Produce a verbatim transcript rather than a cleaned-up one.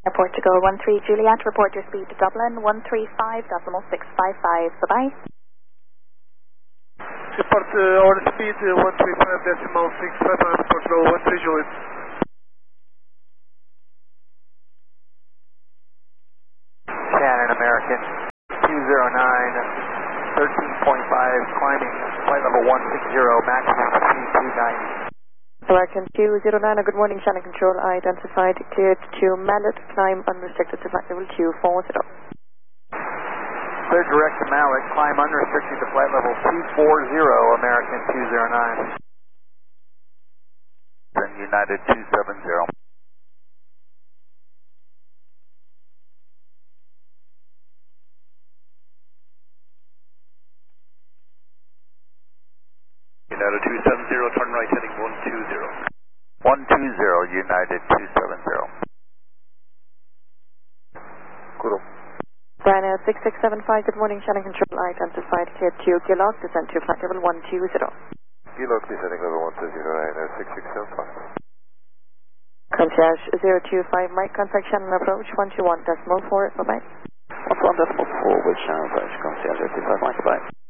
Portugal one three Juliet, report your speed to Dublin one three five decimal six five five. Bye-bye. Report uh, our speed uh, one three five decimal six five five, Portugal one three Juliet. Shannon American two zero nine, thirteen point five, climbing flight level one six zero, maximum speed two ninety. American two zero nine, good morning, Shannon Control, identified, cleared to Mallet, climb unrestricted to flight level two four zero. Clear direct to Mallet, climb unrestricted to flight level two four zero, American two zero nine. Then United two seven zero. United two seven zero, turn right heading one two zero. one two zero, United two seven zero. Kuro. Ryanair six six seven five, good morning, Shannon Control, identified, cleared to Gillock, descent to flight level one two zero. Gillock, descending level one two zero, Ryanair six six seven five. Concierge zero two five, Mike, contact Shannon approach one two one decimal four, bye-bye. one two one decimal four with Shannon approach, concierge zero two five, Mike, bye.